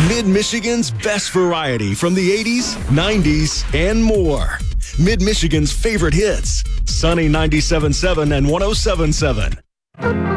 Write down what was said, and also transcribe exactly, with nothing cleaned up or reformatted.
Mid-Michigan's best variety from the eighties, nineties, and more. Mid-Michigan's favorite hits. Sunny ninety-seven point seven and one oh seven point seven.